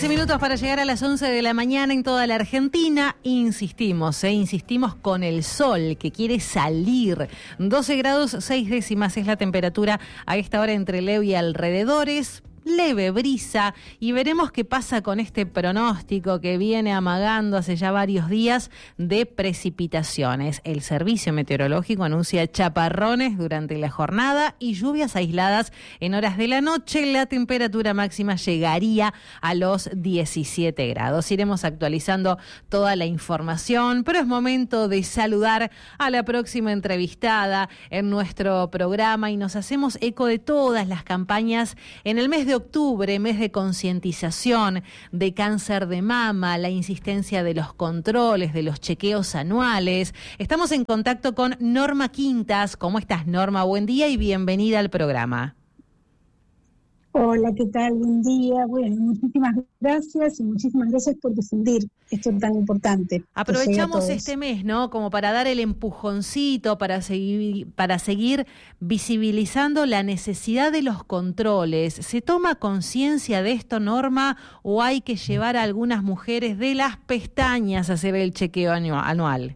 15 minutos para llegar a las 11 de la mañana en toda la Argentina. Insistimos con el sol que quiere salir. 12 grados 6 décimas es la temperatura a esta hora entre Leo y alrededores. Leve brisa y veremos qué pasa con este pronóstico que viene amagando hace ya varios días de precipitaciones. El Servicio Meteorológico anuncia chaparrones durante la jornada y lluvias aisladas en horas de la noche. La temperatura máxima llegaría a los 17 grados. Iremos actualizando toda la información, pero es momento de saludar a la próxima entrevistada en nuestro programa y nos hacemos eco de todas las campañas en el mes de octubre, mes de concientización de cáncer de mama, la insistencia de los controles, de los chequeos anuales. Estamos en contacto con Norma Quintas. ¿Cómo estás, Norma? Buen día y bienvenida al programa. Hola, ¿qué tal? Buen día. Bueno, muchísimas gracias por difundir esto tan importante. Aprovechamos este mes, ¿no? Como para dar el empujoncito, para seguir visibilizando la necesidad de los controles. ¿Se toma conciencia de esto, Norma, o hay que llevar a algunas mujeres de las pestañas a hacer el chequeo anual?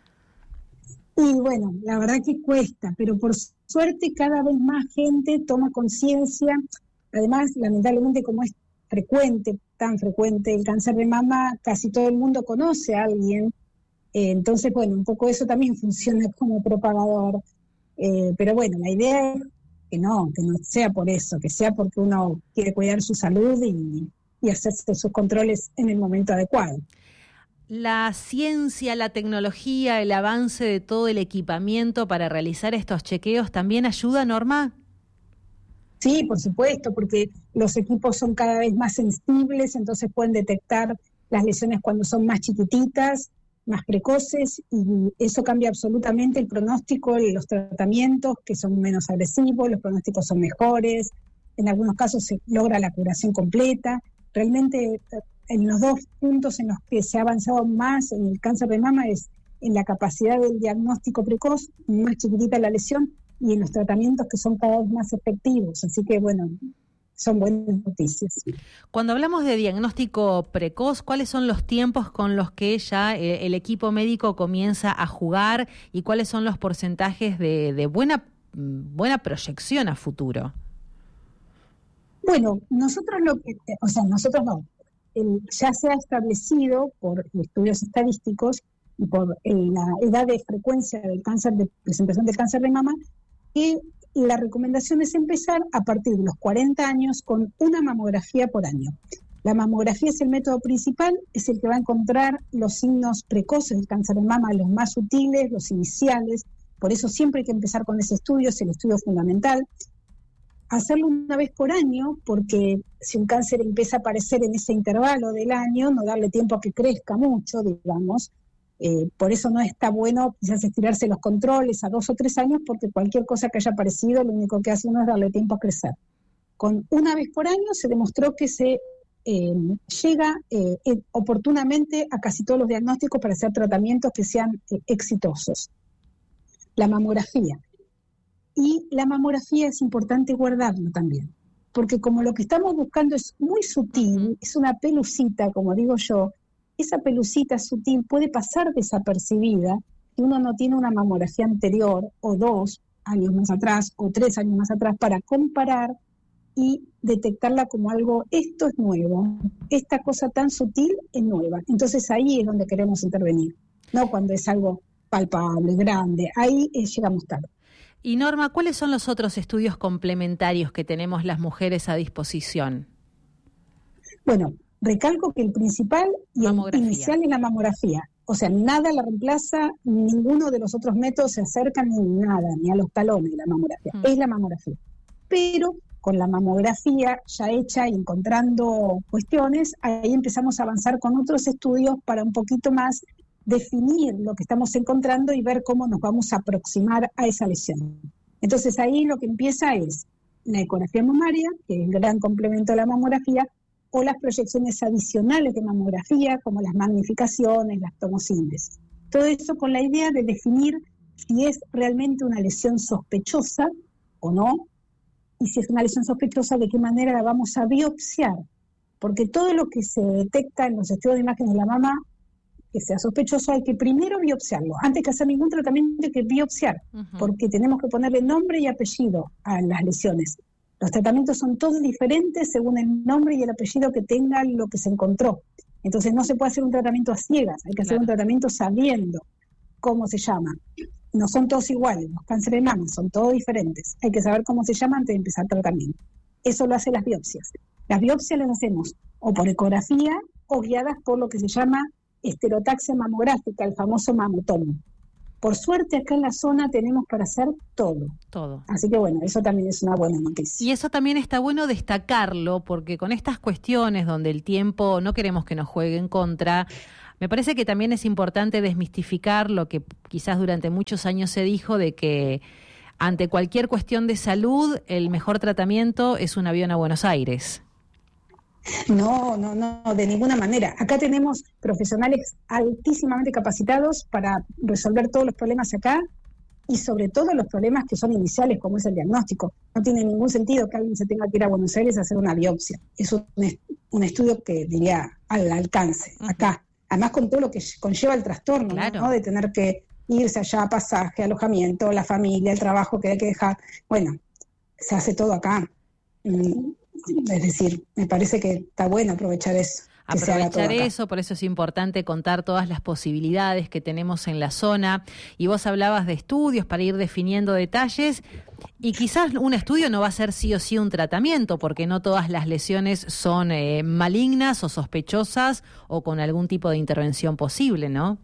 Y bueno, la verdad que cuesta, pero por suerte cada vez más gente toma conciencia. Además, lamentablemente, como es tan frecuente el cáncer de mama, casi todo el mundo conoce a alguien. Entonces, bueno, un poco eso también funciona como propagador. Pero bueno, la idea es que no sea por eso, que sea porque uno quiere cuidar su salud y hacerse sus controles en el momento adecuado. La ciencia, la tecnología, el avance de todo el equipamiento para realizar estos chequeos también ayuda, Norma. Sí, por supuesto, porque los equipos son cada vez más sensibles, entonces pueden detectar las lesiones cuando son más chiquititas, más precoces, y eso cambia absolutamente el pronóstico, los tratamientos que son menos agresivos, los pronósticos son mejores, en algunos casos se logra la curación completa. Realmente en los dos puntos en los que se ha avanzado más en el cáncer de mama es en la capacidad del diagnóstico precoz, más chiquitita la lesión, y en los tratamientos que son cada vez más efectivos. Así que, bueno, son buenas noticias. Cuando hablamos de diagnóstico precoz, ¿cuáles son los tiempos con los que ya el equipo médico comienza a jugar y cuáles son los porcentajes de buena proyección a futuro? Bueno, nosotros ya se ha establecido por estudios estadísticos y por la edad de frecuencia del cáncer, de presentación del cáncer de mama, que la recomendación es empezar a partir de los 40 años con una mamografía por año. La mamografía es el método principal, es el que va a encontrar los signos precoces del cáncer de mama, los más sutiles, los iniciales. Por eso siempre hay que empezar con ese estudio, es el estudio fundamental. Hacerlo una vez por año, porque si un cáncer empieza a aparecer en ese intervalo del año, no darle tiempo a que crezca mucho, digamos. Por eso no está bueno quizás estirarse los controles a 2 o 3 años, porque cualquier cosa que haya aparecido, lo único que hace uno es darle tiempo a crecer. Con una vez por año se demostró que se llega oportunamente a casi todos los diagnósticos para hacer tratamientos que sean exitosos. La mamografía. Y la mamografía es importante guardarlo también, porque como lo que estamos buscando es muy sutil, es una pelucita, como digo yo, esa pelucita sutil puede pasar desapercibida si uno no tiene una mamografía anterior, o 2 años más atrás, o 3 años más atrás, para comparar y detectarla como algo, esto es nuevo, esta cosa tan sutil es nueva. Entonces ahí es donde queremos intervenir, no cuando es algo palpable, grande, ahí llegamos tarde. Y Norma, ¿cuáles son los otros estudios complementarios que tenemos las mujeres a disposición? Bueno, recalco que el principal y el inicial es la mamografía. O sea, nada la reemplaza, ninguno de los otros métodos se acerca ni a los talones de la mamografía. Es la mamografía. Pero con la mamografía ya hecha y encontrando cuestiones, ahí empezamos a avanzar con otros estudios para un poquito más definir lo que estamos encontrando y ver cómo nos vamos a aproximar a esa lesión. Entonces ahí lo que empieza es la ecografía mamaria, que es el gran complemento de la mamografía, o las proyecciones adicionales de mamografía, como las magnificaciones, las tomosíntesis. Todo eso con la idea de definir si es realmente una lesión sospechosa o no, y si es una lesión sospechosa, de qué manera la vamos a biopsiar porque todo lo que se detecta en los estudios de imágenes de la mama que sea sospechoso, hay que primero biopsiarlo. Antes que hacer ningún tratamiento hay que biopsiar, porque tenemos que ponerle nombre y apellido a las lesiones. Los tratamientos son todos diferentes según el nombre y el apellido que tenga lo que se encontró. Entonces no se puede hacer un tratamiento a ciegas, hay que hacer un tratamiento sabiendo cómo se llama. No son todos iguales, los cánceres de mama son todos diferentes. Hay que saber cómo se llama antes de empezar el tratamiento. Eso lo hacen las biopsias. Las biopsias las hacemos o por ecografía o guiadas por lo que se llama estereotaxia mamográfica, el famoso mamotomo. Por suerte acá en la zona tenemos para hacer todo. Así que bueno, eso también es una buena noticia. Y eso también está bueno destacarlo, porque con estas cuestiones donde el tiempo no queremos que nos juegue en contra, me parece que también es importante desmistificar lo que quizás durante muchos años se dijo de que ante cualquier cuestión de salud el mejor tratamiento es un avión a Buenos Aires. No, de ninguna manera. Acá tenemos profesionales altísimamente capacitados para resolver todos los problemas acá y sobre todo los problemas que son iniciales, como es el diagnóstico. No tiene ningún sentido que alguien se tenga que ir a Buenos Aires a hacer una biopsia. Es un estudio que diría al alcance, acá. Además con todo lo que conlleva el trastorno, ¿no? De tener que irse allá, pasaje, alojamiento, la familia, el trabajo que hay que dejar. Bueno, se hace todo acá. Es decir, me parece que está bueno aprovechar eso. Aprovechar eso, por eso es importante contar todas las posibilidades que tenemos en la zona. Y vos hablabas de estudios para ir definiendo detalles, y quizás un estudio no va a ser sí o sí un tratamiento, porque no todas las lesiones son malignas o sospechosas o con algún tipo de intervención posible, ¿no?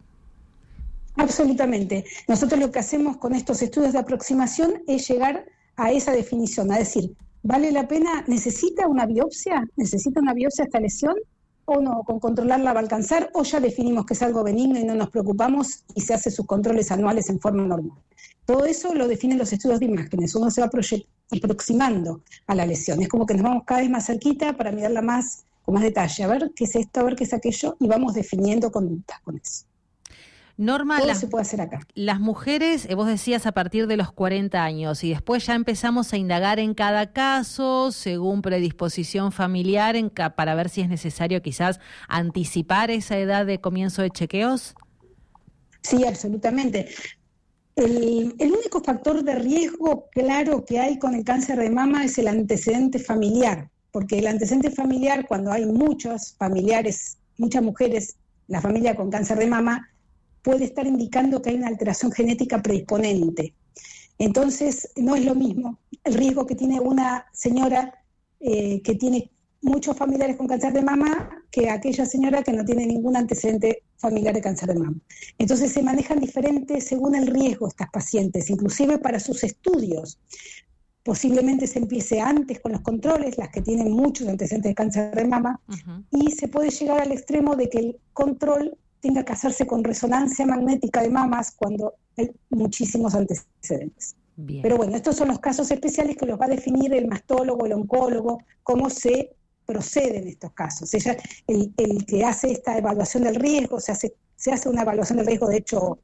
Absolutamente. Nosotros lo que hacemos con estos estudios de aproximación es llegar a esa definición, a decir, ¿vale la pena? ¿Necesita una biopsia? ¿Necesita una biopsia esta lesión? ¿O no? ¿Con controlarla va a alcanzar? ¿O ya definimos que es algo benigno y no nos preocupamos y se hace sus controles anuales en forma normal? Todo eso lo definen los estudios de imágenes. Uno se va aproximando a la lesión. Es como que nos vamos cada vez más cerquita para mirarla más con más detalle. A ver qué es esto, a ver qué es aquello, y vamos definiendo conductas con eso. Norma, todo se puede hacer acá. Las mujeres, vos decías a partir de los 40 años, y después ya empezamos a indagar en cada caso, según predisposición familiar, para ver si es necesario quizás anticipar esa edad de comienzo de chequeos. Sí, absolutamente. El único factor de riesgo claro que hay con el cáncer de mama es el antecedente familiar, porque el antecedente familiar, cuando hay muchos familiares, muchas mujeres, la familia con cáncer de mama, puede estar indicando que hay una alteración genética predisponente. Entonces, no es lo mismo el riesgo que tiene una señora que tiene muchos familiares con cáncer de mama que aquella señora que no tiene ningún antecedente familiar de cáncer de mama. Entonces, se manejan diferentes según el riesgo estas pacientes, inclusive para sus estudios. Posiblemente se empiece antes con los controles, las que tienen muchos antecedentes de cáncer de mama, y se puede llegar al extremo de que el control tenga que hacerse con resonancia magnética de mamas cuando hay muchísimos antecedentes. Bien. Pero bueno, estos son los casos especiales que los va a definir el mastólogo, el oncólogo, cómo se procede en estos casos. El que hace esta evaluación del riesgo, se hace una evaluación del riesgo, de hecho,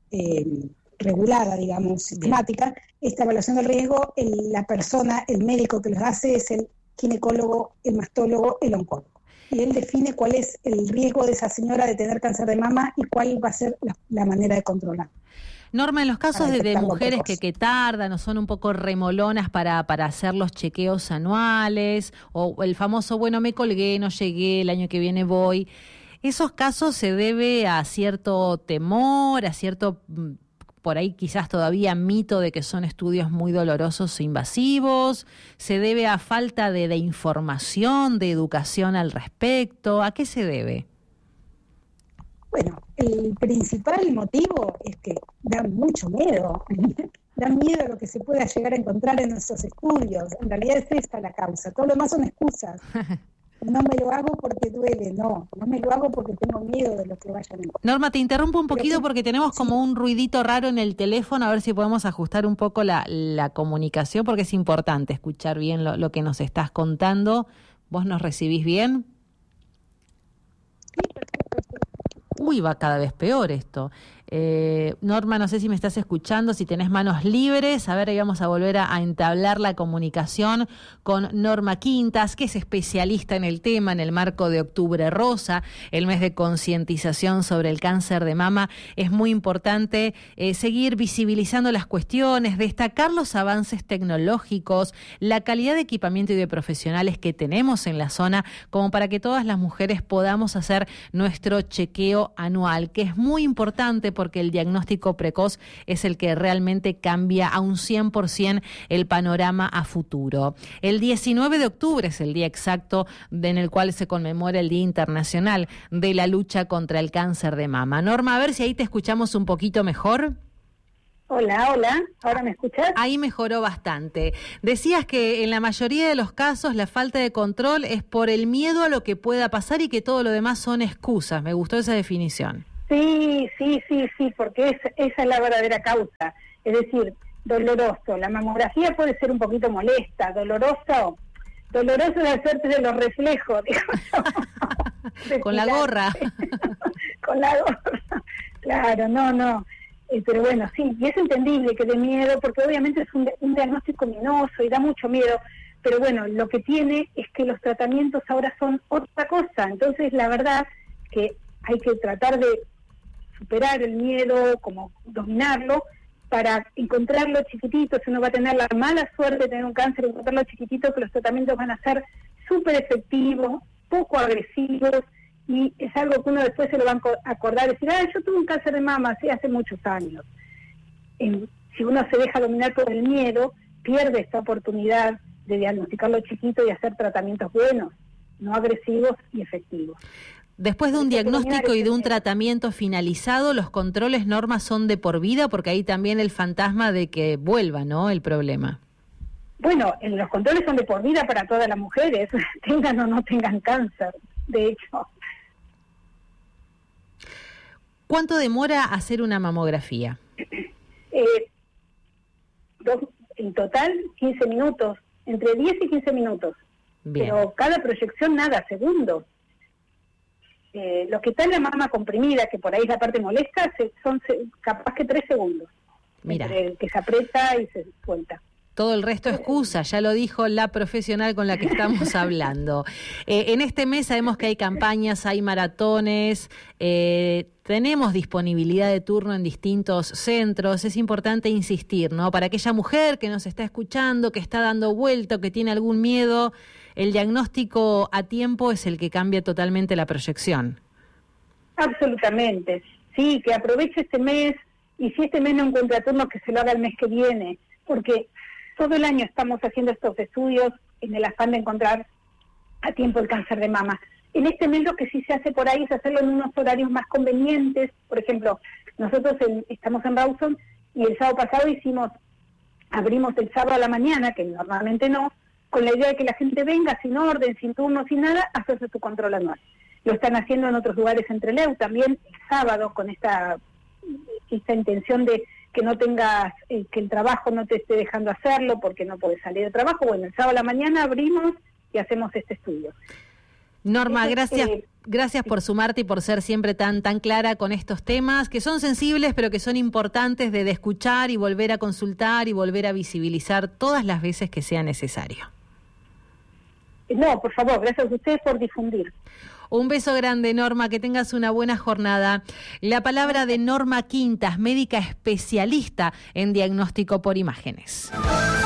regulada, digamos, sistemática. Esta evaluación del riesgo, la persona, el médico que los hace es el ginecólogo, el mastólogo, el oncólogo. Y él define cuál es el riesgo de esa señora de tener cáncer de mama y cuál va a ser la manera de controlar. Norma, en los casos de mujeres que tardan o son un poco remolonas para hacer los chequeos anuales, o el famoso, bueno, me colgué, no llegué, el año que viene voy, ¿esos casos se debe a cierto temor, a cierto, por ahí quizás todavía mito de que son estudios muy dolorosos e invasivos? ¿Se debe a falta de información, de educación al respecto? ¿A qué se debe? Bueno, el principal motivo es que da mucho miedo. Da miedo lo que se pueda llegar a encontrar en nuestros estudios. En realidad es esta la causa. Todo lo demás son excusas. No me lo hago porque duele, no me lo hago porque tengo miedo de lo que vayan a encontrar. Norma, te interrumpo un poquito porque tenemos como un ruidito raro en el teléfono, a ver si podemos ajustar un poco la comunicación, porque es importante escuchar bien lo que nos estás contando. ¿Vos nos recibís bien? Sí, perfecto. Uy, va cada vez peor esto. Norma, no sé si me estás escuchando, si tenés manos libres. A ver, ahí vamos a volver a entablar la comunicación con Norma Quintas, que es especialista en el tema en el marco de Octubre Rosa, el mes de concientización sobre el cáncer de mama. Es muy importante seguir visibilizando las cuestiones, destacar los avances tecnológicos, la calidad de equipamiento y de profesionales que tenemos en la zona, como para que todas las mujeres podamos hacer nuestro chequeo anual, que es muy importante porque el diagnóstico precoz es el que realmente cambia a un 100% el panorama a futuro. El 19 de octubre es el día exacto en el cual se conmemora el Día Internacional de la Lucha contra el Cáncer de Mama. Norma, a ver si ahí te escuchamos un poquito mejor. Hola, ¿ahora me escuchás? Ahí mejoró bastante. Decías que en la mayoría de los casos la falta de control es por el miedo a lo que pueda pasar y que todo lo demás son excusas. Me gustó esa definición. Sí, porque esa es la verdadera causa. Es decir, doloroso. La mamografía puede ser un poquito molesta, doloroso de hacerte de los reflejos, digo. Con la gorra. Con la gorra. Claro, no. Pero bueno, sí, y es entendible que dé miedo, porque obviamente es un diagnóstico minoso y da mucho miedo, pero bueno, lo que tiene es que los tratamientos ahora son otra cosa. Entonces, la verdad que hay que tratar de superar el miedo, como dominarlo, para encontrarlo chiquitito. Si uno va a tener la mala suerte de tener un cáncer, encontrarlo chiquitito, que los tratamientos van a ser súper efectivos, poco agresivos, y es algo que uno después se lo va a acordar y decir, yo tuve un cáncer de mama hace muchos años. Si uno se deja dominar por el miedo, pierde esta oportunidad de diagnosticarlo chiquito y hacer tratamientos buenos, no agresivos y efectivos. Después de un diagnóstico y de un tratamiento finalizado, los controles, Norma, son de por vida, porque ahí también el fantasma de que vuelva, ¿no?, el problema. Bueno, los controles son de por vida para todas las mujeres, tengan o no tengan cáncer, de hecho. ¿Cuánto demora hacer una mamografía? En total, 15 minutos, entre 10 y 15 minutos. Bien. Pero cada proyección nada, segundos. Lo que está en la mama comprimida, que por ahí es la parte molesta, son capaz que 3 segundos. Mira. Entre el que se aprieta y se suelta. Todo el resto excusa, ya lo dijo la profesional con la que estamos hablando. En este mes sabemos que hay campañas, hay maratones, tenemos disponibilidad de turno en distintos centros. Es importante insistir, ¿no? Para aquella mujer que nos está escuchando, que está dando vuelta o que tiene algún miedo, el diagnóstico a tiempo es el que cambia totalmente la proyección. Absolutamente. Sí, que aproveche este mes, y si este mes no encuentra turno, que se lo haga el mes que viene, porque todo el año estamos haciendo estos estudios en el afán de encontrar a tiempo el cáncer de mama. En este mes lo que sí se hace por ahí es hacerlo en unos horarios más convenientes. Por ejemplo, nosotros estamos en Rawson y el sábado pasado abrimos el sábado a la mañana, que normalmente no, con la idea de que la gente venga sin orden, sin turno, sin nada, a hacerse su control anual. Lo están haciendo en otros lugares en Trelew también el sábado, con esta intención de que no tengas, que el trabajo no te esté dejando hacerlo porque no puedes salir de trabajo. Bueno, el sábado a la mañana abrimos y hacemos este estudio. Norma, gracias por sumarte y por ser siempre tan clara con estos temas que son sensibles pero que son importantes de escuchar y volver a consultar y volver a visibilizar todas las veces que sea necesario. No, por favor, gracias a ustedes por difundir. Un beso grande, Norma, que tengas una buena jornada. La palabra de Norma Quintas, médica especialista en diagnóstico por imágenes.